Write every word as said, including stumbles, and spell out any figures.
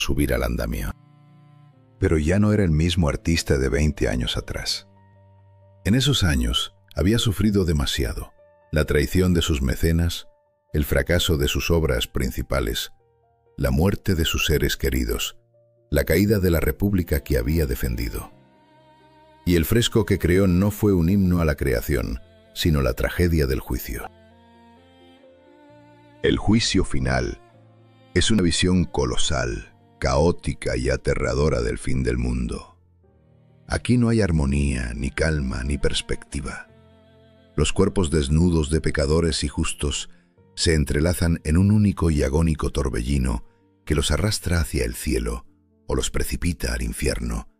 subir al andamio. Pero ya no era el mismo artista de veinte años atrás. En esos años había sufrido demasiado: la traición de sus mecenas, el fracaso de sus obras principales, la muerte de sus seres queridos, la caída de la república que había defendido. Y el fresco que creó no fue un himno a la creación, sino la tragedia del juicio. El juicio final es una visión colosal, caótica y aterradora del fin del mundo. Aquí no hay armonía, ni calma, ni perspectiva. Los cuerpos desnudos de pecadores y justos se entrelazan en un único y agónico torbellino que los arrastra hacia el cielo o los precipita al infierno,